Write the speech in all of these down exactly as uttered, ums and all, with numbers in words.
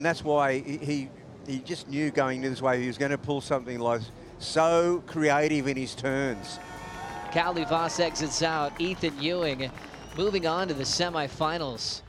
And that's why he, he he just knew going into this way he was going to pull something like so creative in his turns. Cali Voss exits out. Ethan Ewing moving on to the semifinals.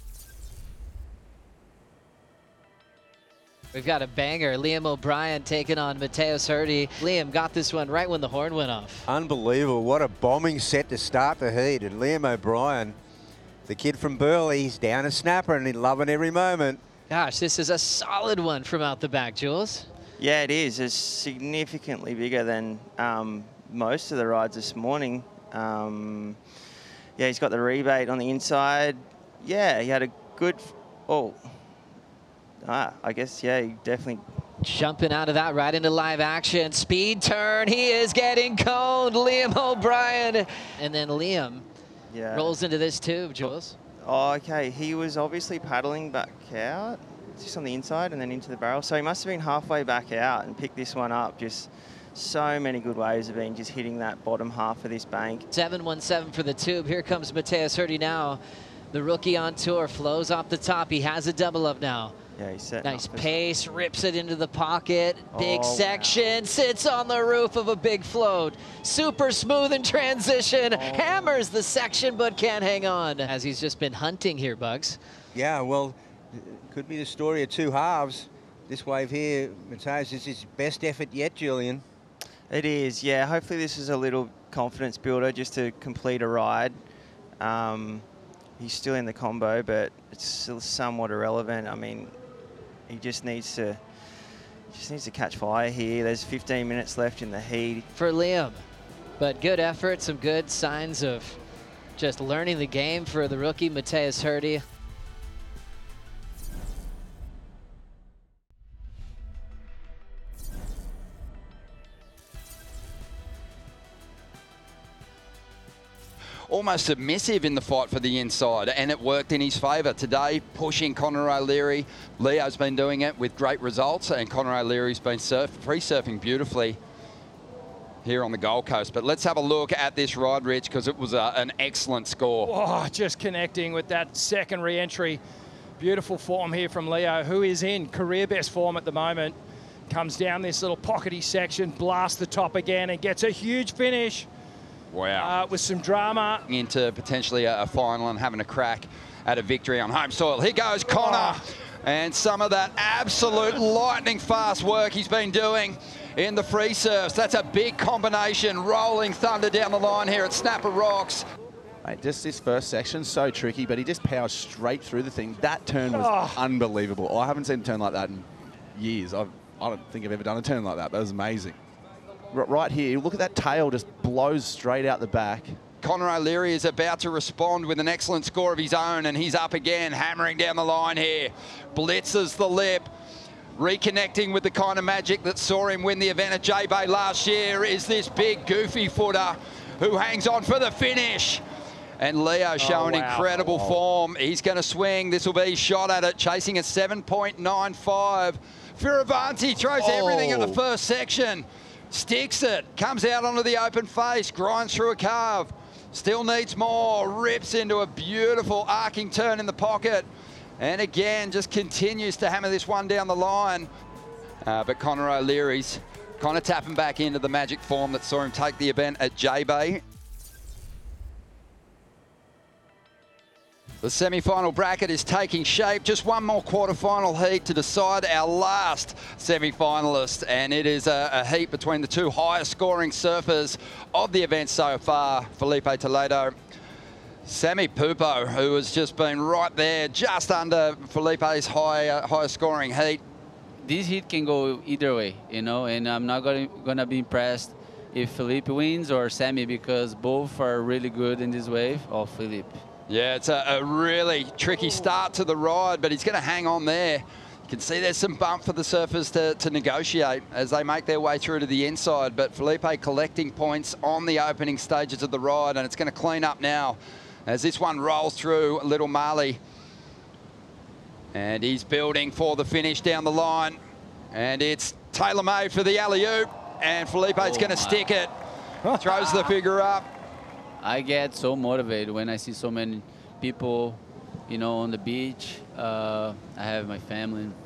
We've got a banger. Liam O'Brien taking on Mateus Hurdy. Liam got this one right when the horn went off. Unbelievable. What a bombing set to start the heat. And Liam O'Brien, the kid from Burleigh, he's down a snapper and he's loving every moment. Gosh, this is a solid one from out the back, Jules. Yeah, it is. It's significantly bigger than um, most of the rides this morning. Um, yeah, he's got the rebate on the inside. Yeah, he had a good... Oh, ah, I guess, yeah, he definitely... Jumping out of that right into live action. Speed turn. He is getting coned. Liam O'Brien. And then Liam yeah. rolls into this tube, Jules. Oh, okay. He was obviously paddling back out, just on the inside and then into the barrel. So he must have been halfway back out and picked this one up. Just so many good waves of being just hitting that bottom half of this bank. seven one seven for the tube. Here comes Mateus Hurdy now. The rookie on tour flows off the top. He has a double up now. Yeah, he's set. Nice pace, rips it into the pocket. Big oh, section, wow. sits on the roof of a big float. Super smooth in transition, oh. hammers the section but can't hang on. As he's just been hunting here, Bugs. Yeah, well, could be the story of two halves. This wave here, Mateus, is his best effort yet, Julian. It is, yeah. Hopefully this is a little confidence builder just to complete a ride. Um, he's still in the combo, but it's still somewhat irrelevant. I mean, he just needs to just needs to catch fire here. There's fifteen minutes left in the heat. For Liam, but good effort, some good signs of just learning the game for the rookie Mateus Hurdy. Almost submissive in the fight for the inside, and it worked in his favour today, pushing Connor O'Leary. Leo's been doing it with great results, and Connor O'Leary's been surf, free surfing beautifully here on the Gold Coast. But let's have a look at this ride, Rich, because it was a, an excellent score. Oh, just connecting with that second re-entry. Beautiful form here from Leo, who is in career best form at the moment. Comes down this little pockety section, blasts the top again, and gets a huge finish. Wow. Uh, with some drama. Into potentially a, a final and having a crack at a victory on home soil. Here goes Connor. Oh. And some of that absolute lightning fast work he's been doing in the free surfs. That's a big combination. Rolling thunder down the line here at Snapper Rocks. Mate, just this first section, so tricky, but he just powers straight through the thing. That turn was oh. unbelievable. I haven't seen a turn like that in years. I've, I don't think I've ever done a turn like that. That was amazing. Right here, look at that tail just blows straight out the back. Connor O'Leary is about to respond with an excellent score of his own, and he's up again, hammering down the line here. Blitzes the lip. Reconnecting with the kind of magic that saw him win the event at J-Bay last year is this big goofy footer who hangs on for the finish. And Leo showing oh, wow. incredible oh. form. He's going to swing. This will be shot at it, chasing a seven point nine five. Fioravanti throws oh. everything in the first section. Sticks it, comes out onto the open face, grinds through a carve. Still needs more, rips into a beautiful arcing turn in the pocket. And again, just continues to hammer this one down the line. Uh, but Connor O'Leary's kind of tapping back into the magic form that saw him take the event at J-Bay. The semi-final bracket is taking shape. Just one more quarter-final heat to decide our last semi-finalist, and it is a, a heat between the two highest-scoring surfers of the event so far, Felipe Toledo. Sammy Pupo, who has just been right there, just under Felipe's high, uh, highest-scoring heat. This heat can go either way, you know, and I'm not going to be impressed if Felipe wins or Sammy, because both are really good in this wave, or Felipe. Yeah, it's a, a really tricky start to the ride, but he's going to hang on there. You can see there's some bump for the surfers to, to negotiate as they make their way through to the inside, but Felipe collecting points on the opening stages of the ride, and it's going to clean up now as this one rolls through Little Marley. And he's building for the finish down the line, and it's tailor-made for the alley-oop, and Felipe's oh going to stick it. Throws the figure up. I get so motivated when I see so many people, you know, on the beach. Uh, I have my family